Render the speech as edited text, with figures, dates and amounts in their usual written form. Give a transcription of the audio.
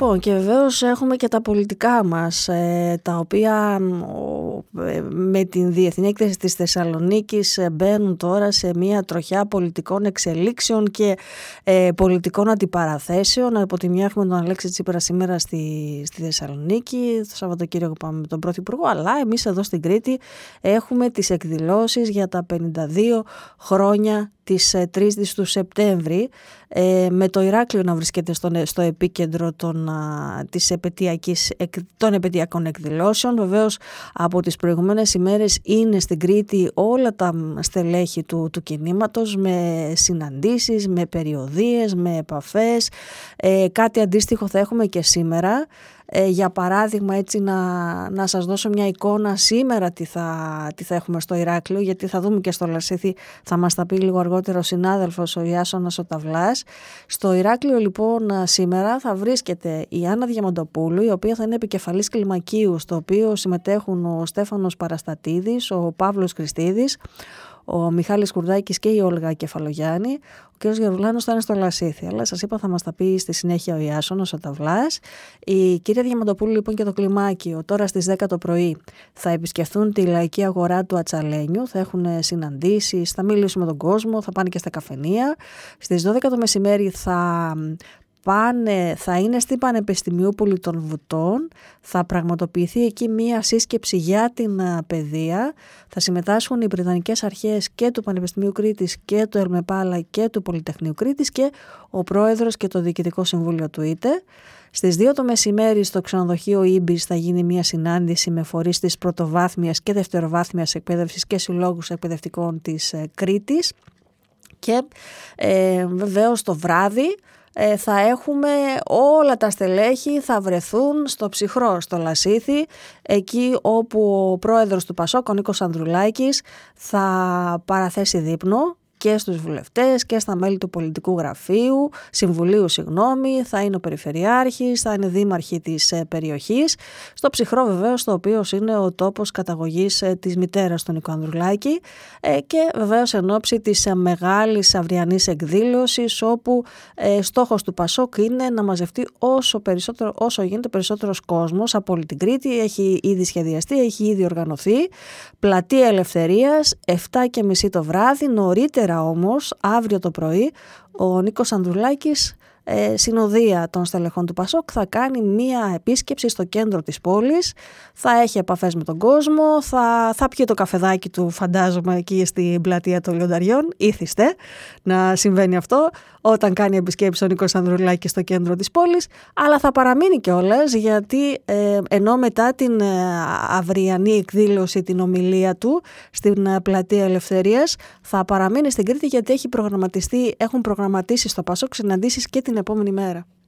Λοιπόν, και βεβαίως έχουμε και τα πολιτικά μας, τα οποία με την Διεθνή Έκθεση της Θεσσαλονίκης μπαίνουν τώρα σε μια τροχιά πολιτικών εξελίξεων και πολιτικών αντιπαραθέσεων. Από τη μια έχουμε τον Αλέξη Τσίπρα σήμερα στη Θεσσαλονίκη, το Σαββατοκύριακο πάμε με τον Πρωθυπουργό, αλλά εμείς εδώ στην Κρήτη έχουμε τις εκδηλώσεις για τα 52 χρόνια της 3ης του Σεπτέμβρη, με το Ηράκλειο να βρίσκεται στο επίκεντρο των επαιτειακών εκδηλώσεων. Βεβαίως από τις προηγούμενες ημέρες είναι στην Κρήτη όλα τα στελέχη του κινήματος, με συναντήσεις, με περιοδίες, με επαφές. Κάτι αντίστοιχο θα έχουμε και σήμερα. Για παράδειγμα, έτσι να σας δώσω μια εικόνα σήμερα τι θα έχουμε στο Ηράκλειο, γιατί θα δούμε και στο Λασίθι, θα μας τα πει λίγο αργότερα ο συνάδελφος ο Ιάσονας ο Ταυλάς. Στο Ηράκλειο λοιπόν σήμερα θα βρίσκεται η Άννα Διαμαντοπούλου, η οποία θα είναι επικεφαλής κλιμακίου, στο οποίο συμμετέχουν ο Στέφανος Παραστατίδης, ο Παύλος Χριστίδης, ο Μιχάλης Κουρδάκης και η Όλγα Κεφαλογιάννη. Ο κ. Γερουλάνος θα είναι στο Λασίθι, αλλά σας είπα θα μας τα πει στη συνέχεια ο Ιάσονας ο Ταυλάς. Η κυρία Διαμαντοπούλου λοιπόν και το κλιμάκιο τώρα στις 10 το πρωί θα επισκεφθούν τη λαϊκή αγορά του Ατσαλένιου, θα έχουν συναντήσεις, θα μιλήσουν με τον κόσμο, θα πάνε και στα καφενεία. Στις 12 το μεσημέρι θα είναι στην Πανεπιστημιούπολη των Βουτών, θα πραγματοποιηθεί εκεί μία σύσκεψη για την παιδεία, θα συμμετάσχουν οι Βρετανικές Αρχές και του Πανεπιστημίου Κρήτης και του ΕΛΜΕΠΑΛΑ και του Πολυτεχνείου Κρήτης και ο Πρόεδρος και το Διοικητικό Συμβούλιο του ΙΤΕ. Στις 2 το μεσημέρι στο ξενοδοχείο Ήμπης θα γίνει μια συνάντηση με φορείς της πρωτοβάθμιας και δευτεροβάθμιας εκπαίδευσης και συλλόγους εκπαιδευτικών της Κρήτης. Και βεβαίως το βράδυ θα έχουμε όλα τα στελέχη, θα βρεθούν στο Ψυχρό, στο Λασίθι, εκεί όπου ο πρόεδρος του ΠΑΣΟΚ, ο Νίκος Ανδρουλάκης, θα παραθέσει δείπνο και στους βουλευτές και στα μέλη του πολιτικού συμβουλίου, θα είναι ο Περιφερειάρχης, θα είναι δήμαρχοι της περιοχής, στο Ψυχρό βεβαίως, το οποίο είναι ο τόπος καταγωγής της μητέρας του Νίκου Ανδρουλάκη, και βεβαίως εν ώψη της μεγάλης αυριανής εκδήλωσης, όπου στόχος του ΠΑΣΟΚ είναι να μαζευτεί όσο γίνεται περισσότερος κόσμος από όλη την Κρήτη. Έχει ήδη σχεδιαστεί, έχει ήδη οργανωθεί πλατεία Ελευθερίας 7:30 το βράδυ. Νωρίτερα όμως, αύριο το πρωί, ο Νίκος Ανδρουλάκης, συνοδεία των στελεχών του ΠΑΣΟΚ, θα κάνει μία επίσκεψη στο κέντρο της πόλης, θα έχει επαφές με τον κόσμο, θα πιει το καφεδάκι του, φαντάζομαι, εκεί στην πλατεία των Λιονταριών. Ήθιστε να συμβαίνει αυτό όταν κάνει επισκέψη ο Νίκος Ανδρουλάκης στο κέντρο της πόλης, αλλά θα παραμείνει κιόλας, γιατί ενώ μετά την αυριανή εκδήλωση, την ομιλία του στην πλατεία Ελευθερίας, θα παραμείνει στην Κρήτη, γιατί έχουν προγραμματίσει στο ΠΑΣΟΚ συναντήσεις και την επόμενη μέρα.